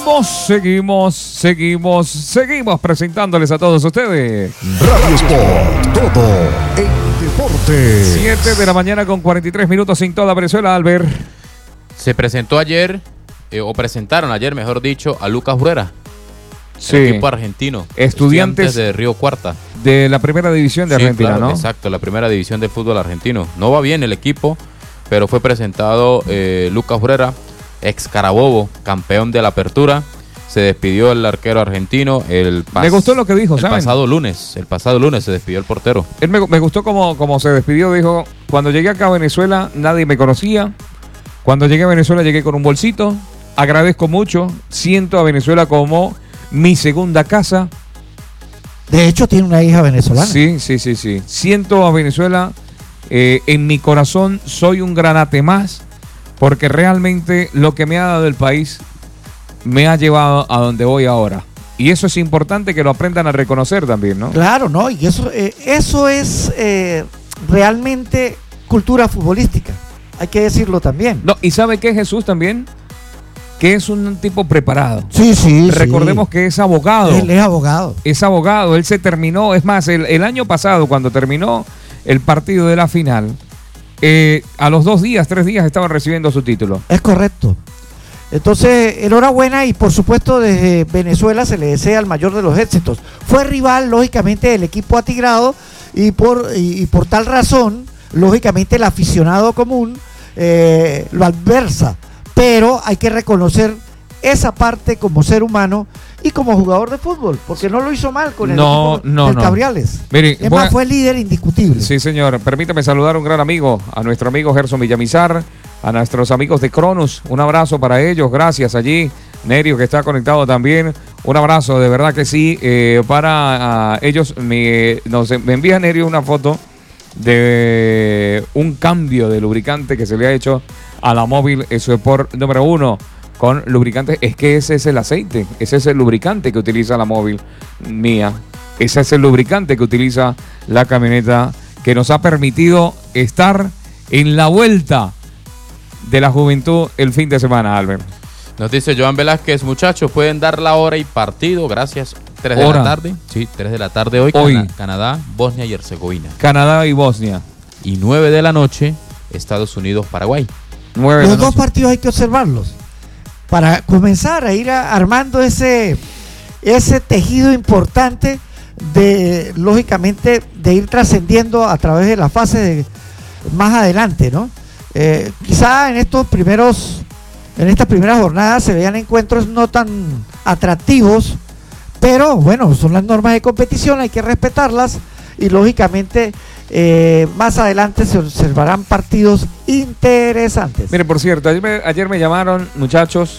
Seguimos presentándoles a todos ustedes Radio Sport, todo en deporte. 7 de la mañana con 43 minutos en toda Venezuela, Albert. Se presentó ayer, presentaron ayer, mejor dicho, a Lucas Burrera, Sí. el equipo argentino. Estudiantes de Río Cuarta. De la primera división de Sí, Argentina, claro, ¿no? Exacto, la primera división del fútbol argentino. No va bien el equipo, pero fue presentado Lucas Burrera, ex Carabobo, campeón de la Apertura. Se despidió el arquero argentino. Me gustó lo que dijo, ¿saben? El pasado lunes se despidió el portero. Él me gustó como se despidió. Dijo, cuando llegué acá a Venezuela nadie me conocía. Cuando llegué a Venezuela llegué con un bolsito. Agradezco mucho. Siento a Venezuela como mi segunda casa. De hecho, tiene una hija venezolana. Sí. Siento a Venezuela en mi corazón. Soy un granate más. Porque realmente lo que me ha dado el país me ha llevado a donde voy ahora. Y eso es importante que lo aprendan a reconocer también, ¿no? Claro, ¿no? Y eso es realmente cultura futbolística. Hay que decirlo también. No, ¿y sabe qué, Jesús, también? Que es un tipo preparado. Sí. Recordemos que es abogado. Él es abogado. Es abogado, él se terminó. Es más, el año pasado, cuando terminó el partido de la final, a los 3 días estaban recibiendo su título. Es correcto. Entonces, enhorabuena, y por supuesto desde Venezuela se le desea el mayor de los éxitos. Fue rival, lógicamente, del equipo atigrado, y por tal razón, lógicamente, el aficionado común lo adversa. Pero hay que reconocer esa parte como ser humano y como jugador de fútbol, porque no lo hizo mal con el equipo del Cabriales. Mire, es más, fue líder indiscutible. Sí, señor. Permítame saludar a un gran amigo, a nuestro amigo Gerson Villamizar, a nuestros amigos de Cronos. Un abrazo para ellos, gracias allí. Nerio, que está conectado también. Un abrazo, de verdad que sí. Para ellos, me envía Nerio una foto de un cambio de lubricante que se le ha hecho a la móvil Sport número 1 con lubricante. Es que ese es el aceite, ese es el lubricante que utiliza la móvil mía. Ese es el lubricante que utiliza la camioneta, que nos ha permitido estar en la vuelta de la juventud el fin de semana, Albert. Nos dice Joan Velázquez, muchachos, pueden dar la hora y partido, gracias. 3 de la tarde. Sí, 3 de la tarde hoy. Canadá, Bosnia y Herzegovina. Canadá y Bosnia. Y 9 de la noche, Estados Unidos, Paraguay. Los dos partidos hay que observarlos para comenzar a ir armando ese tejido importante de, lógicamente, de ir trascendiendo a través de la fase más adelante, ¿no? Quizá en estas primeras jornadas se vean encuentros no tan atractivos, pero bueno, son las normas de competición, hay que respetarlas, y lógicamente más adelante se observarán partidos interesantes. Mire, por cierto, ayer me llamaron muchachos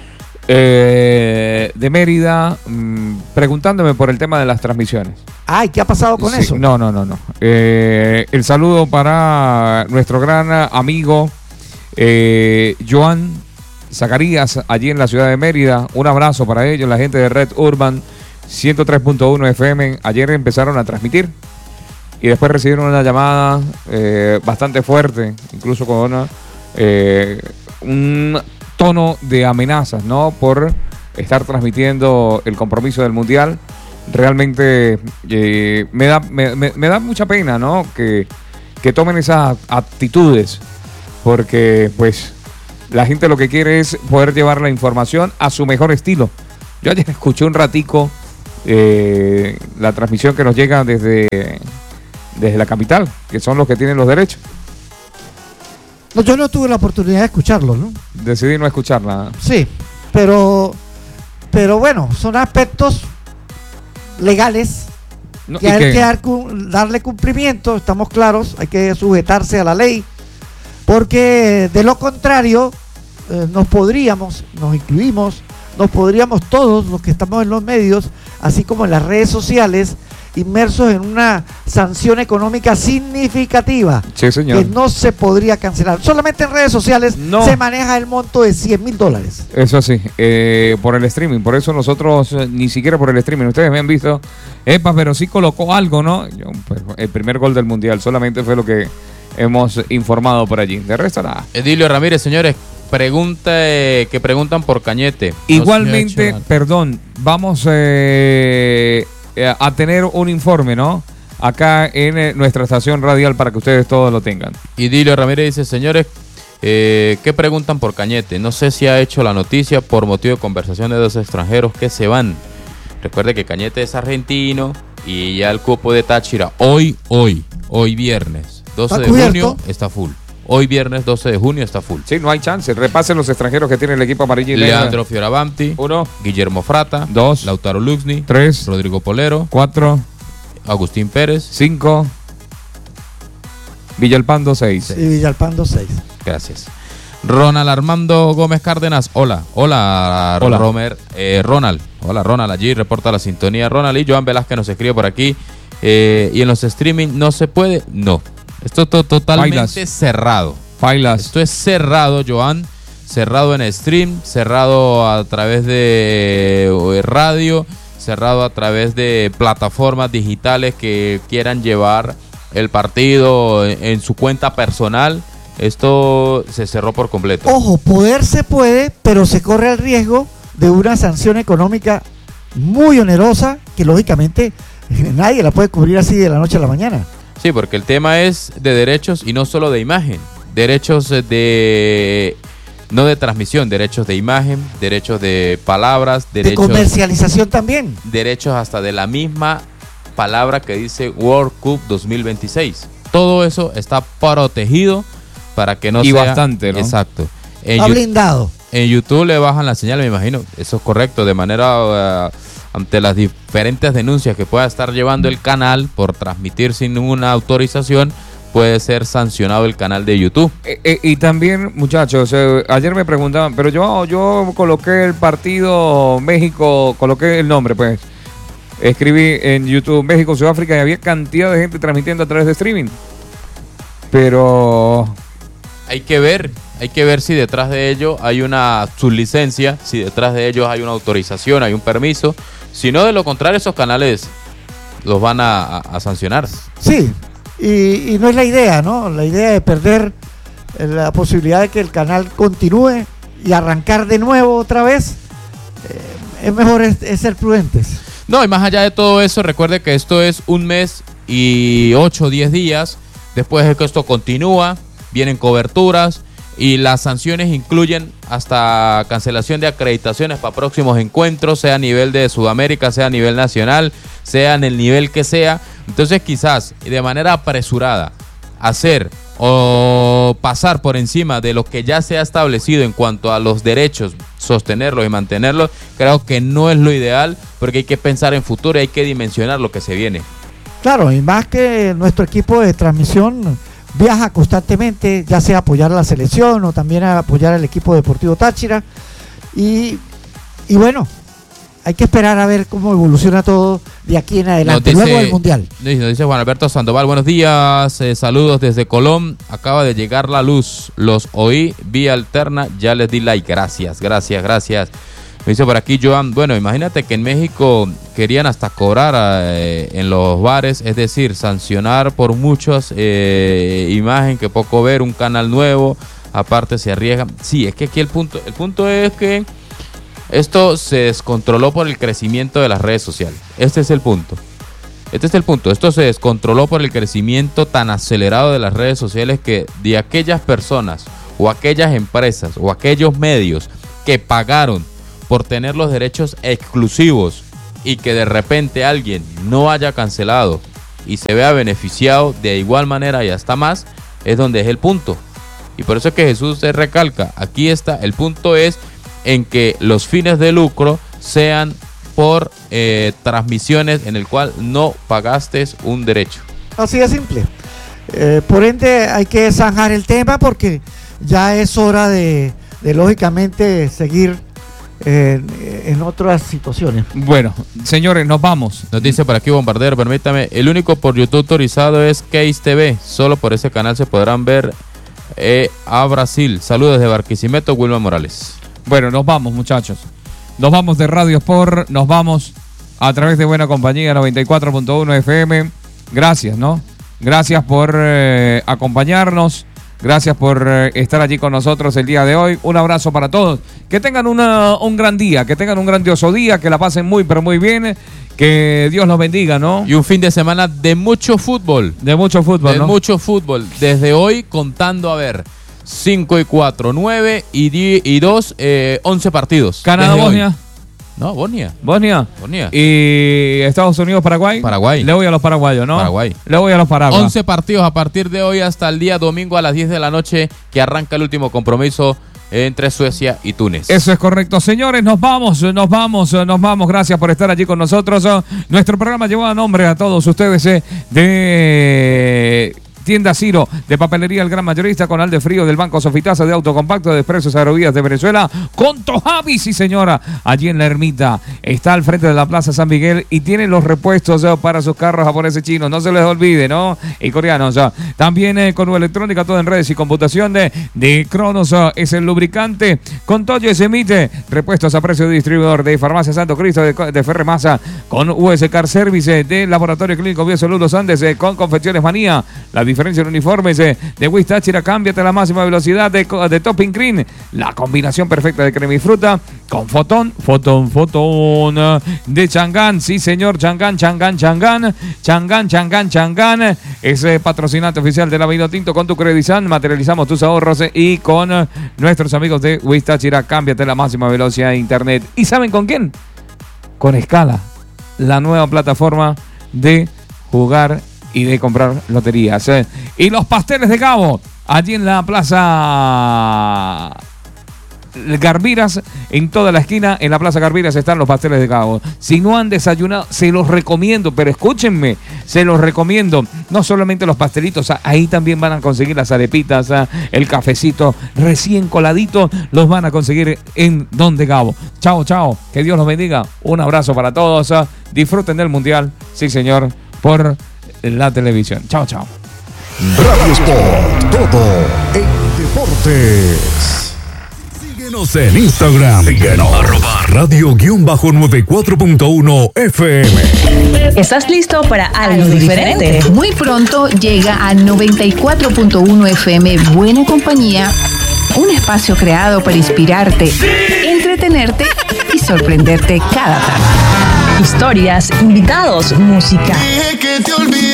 de Mérida preguntándome por el tema de las transmisiones. Ay, ¿qué ha pasado con eso? No. El saludo para nuestro gran amigo Joan Zacarías, allí en la ciudad de Mérida. Un abrazo para ellos, la gente de Red Urban 103.1 FM. Ayer empezaron a transmitir y después recibieron una llamada bastante fuerte, incluso con un tono de amenazas, ¿no? Por estar transmitiendo el compromiso del Mundial. Realmente me da mucha pena, ¿no? Que tomen esas actitudes, porque pues la gente lo que quiere es poder llevar la información a su mejor estilo. Yo ayer escuché un ratico la transmisión que nos llega desde la capital, que son los que tienen los derechos. No, yo no tuve la oportunidad de escucharlo, ¿no? Decidí no escucharla. Sí, pero bueno, son aspectos legales que hay que darle cumplimiento, estamos claros, hay que sujetarse a la ley, porque de lo contrario nos incluimos todos los que estamos en los medios, así como en las redes sociales, inmersos en una sanción económica significativa, sí, señor, que no se podría cancelar. Solamente en redes sociales se maneja el monto de $100,000. Eso sí, por el streaming. Por eso nosotros ni siquiera por el streaming. Ustedes me han visto, pero sí colocó algo, ¿no? El primer gol del Mundial solamente fue lo que hemos informado por allí. De resto, nada. Edilio Ramírez, señores, que preguntan por Cañete. Igualmente, perdón, vamos a tener un informe, ¿no? Acá en nuestra estación radial para que ustedes todos lo tengan. Y Dilio Ramírez dice, señores, ¿qué preguntan por Cañete? No sé si ha hecho la noticia por motivo de conversación de dos extranjeros que se van. Recuerde que Cañete es argentino y ya el cupo de Táchira hoy viernes 12 de junio está full. Hoy viernes 12 de junio está full. Sí, no hay chance. Repasen los extranjeros que tiene el equipo amarillo y negro. Leandro Fioravanti. 1. Guillermo Frata. 2. Lautaro Luxni. 3. Rodrigo Polero. 4. Agustín Pérez. 5. Villalpando 6. Y Villalpando 6. Gracias. Ronald Armando Gómez Cárdenas. Hola. Ronald. Hola, Ronald. Allí reporta la sintonía Ronald. Y Joan Velázquez nos escribe por aquí. Y en los streaming no se puede. No. Esto es totalmente cerrado. Esto es cerrado, Joan. Cerrado en stream, cerrado a través de radio, cerrado a través de plataformas digitales que quieran llevar el partido en su cuenta personal. Esto se cerró por completo. Ojo, poder se puede, pero se corre el riesgo de una sanción económica muy onerosa que lógicamente nadie la puede cubrir así de la noche a la mañana. Sí, porque el tema es de derechos y no solo de imagen. Derechos no de transmisión, derechos de imagen, derechos de palabras, derechos de comercialización también. Derechos hasta de la misma palabra que dice World Cup 2026. Todo eso está protegido para que no sea... Y bastante, ¿no? Exacto. Está blindado. En YouTube le bajan la señal, me imagino. Eso es correcto, de manera... ante las diferentes denuncias que pueda estar llevando el canal por transmitir sin ninguna autorización, puede ser sancionado el canal de YouTube. Y también, muchachos, ayer me preguntaban, pero yo coloqué el partido México, coloqué el nombre, pues. Escribí en YouTube México, Sudáfrica, y había cantidad de gente transmitiendo a través de streaming. Pero... Hay que ver si detrás de ello hay una sublicencia, si detrás de ellos hay una autorización, hay un permiso. Si no, de lo contrario, esos canales los van a sancionar. Sí, y no es la idea, ¿no? La idea de perder la posibilidad de que el canal continúe y arrancar de nuevo otra vez, es mejor es ser prudentes. No, y más allá de todo eso, recuerde que esto es un mes y 8 o 10 días. Después de que esto continúa, vienen coberturas. Y las sanciones incluyen hasta cancelación de acreditaciones para próximos encuentros, sea a nivel de Sudamérica, sea a nivel nacional, sea en el nivel que sea. Entonces quizás de manera apresurada hacer o pasar por encima de lo que ya se ha establecido en cuanto a los derechos, sostenerlos y mantenerlos, creo que no es lo ideal, porque hay que pensar en futuro y hay que dimensionar lo que se viene. Claro, y más que nuestro equipo de transmisión viaja constantemente, ya sea a apoyar a la selección o también a apoyar al equipo deportivo Táchira, y bueno, hay que esperar a ver cómo evoluciona todo de aquí en adelante, luego del Mundial. Nos dice Juan Alberto Sandoval, buenos días, saludos desde Colón, acaba de llegar la luz, los oí vía alterna, ya les di like, gracias. Me dice por aquí Joan, bueno, imagínate que en México querían hasta cobrar en los bares, es decir, sancionar por muchas imagen que poco ver, un canal nuevo, aparte se arriesgan. Sí, es que aquí el punto es que esto se descontroló por el crecimiento de las redes sociales. Este es el punto. Esto se descontroló por el crecimiento tan acelerado de las redes sociales, que de aquellas personas o aquellas empresas o aquellos medios que pagaron por tener los derechos exclusivos y que de repente alguien no haya cancelado y se vea beneficiado de igual manera y hasta más, es donde es el punto. Y por eso es que Jesús se recalca, aquí está, el punto es en que los fines de lucro sean por transmisiones en el cual no pagaste un derecho. Así de simple. Por ende hay que zanjar el tema, porque ya es hora de lógicamente seguir en otras situaciones. Bueno, señores, nos vamos. Nos dice por aquí Bombardero, permítame, el único por YouTube autorizado es Case TV, solo por ese canal se podrán ver a Brasil. Saludos desde Barquisimeto, Wilma Morales. Bueno, nos vamos, muchachos. Nos vamos de Radio Sport, nos vamos a través de Buena Compañía 94.1 FM. Gracias, ¿no? Gracias por acompañarnos Gracias por estar allí con nosotros el día de hoy. Un abrazo para todos. Que tengan un gran día, que tengan un grandioso día, que la pasen muy, pero muy bien. Que Dios los bendiga, ¿no? Y un fin de semana de mucho fútbol. De mucho fútbol, De ¿no? mucho fútbol. Desde hoy contando, a ver, 5 y 4, 9 y 2, 11 partidos. Canadá, Desde Bosnia. hoy. No, Bosnia. Bosnia. Bosnia. Y Estados Unidos, Paraguay. Paraguay. Le voy a los paraguayos, ¿no? Paraguay. Le voy a los paraguayos. 11 partidos a partir de hoy hasta el día domingo a las 10 de la noche, que arranca el último compromiso entre Suecia y Túnez. Eso es correcto. Señores, nos vamos. Gracias por estar allí con nosotros. Nuestro programa lleva nombre a todos ustedes de Tienda Ciro, de Papelería El Gran Mayorista, con Alde Frío, del Banco Sofitasa, de Autocompacto, de Expresos Aerovías de Venezuela, con Tojavi, sí señora, allí en La Ermita. Está al frente de la Plaza San Miguel y tiene los repuestos para sus carros japoneses, chinos. No se les olvide, ¿no? Y coreanos. También con electrónica, todo en redes y computación de Cronos. Es el lubricante. Con Toyo se emite repuestos a precio de distribuidor de Farmacia Santo Cristo, de Ferremasa, con US Car Service, de Laboratorio Clínico Biosoludo Los Andes, con Confecciones Manía. La diferencia en uniformes de Wish Táchira, cámbiate a la máxima velocidad de Topping Green, la combinación perfecta de crema y fruta, con Fotón de Changán, sí señor, Changán, es patrocinante oficial de la Vino Tinto. Con tu Credisan materializamos tus ahorros y con nuestros amigos de Wish Táchira, cámbiate a la máxima velocidad de internet. ¿Y saben con quién? Con Escala, la nueva plataforma de jugar y de comprar loterías. Y los pasteles de Gabo, allí en la Plaza Garbiras, en toda la esquina, en la Plaza Garbiras están los pasteles de Gabo. Si no han desayunado, se los recomiendo, pero escúchenme, se los recomiendo. No solamente los pastelitos, ahí también van a conseguir las arepitas, el cafecito recién coladito, los van a conseguir en Donde Gabo. Chao, que Dios los bendiga. Un abrazo para todos. Disfruten del Mundial, sí señor, por la televisión. Chao. Radio Sport, todo en deportes. Síguenos en Instagram. @radio_94.1 FM. ¿Estás listo para algo diferente? Muy pronto llega a 94.1 FM Buena Compañía, un espacio creado para inspirarte, entretenerte y sorprenderte cada tarde. Historias, invitados, música. Dije que te olvidé,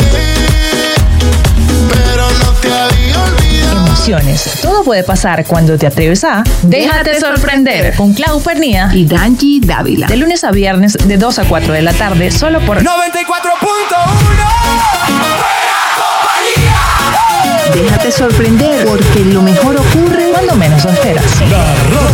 pero no te había olvidado. Emociones. Todo puede pasar cuando te atreves a Déjate sorprender con Clau Pernía y Danji Dávila. De lunes a viernes de 2 a 4 de la tarde, solo por 94.1. Déjate sorprender, porque lo mejor ocurre cuando menos lo esperas.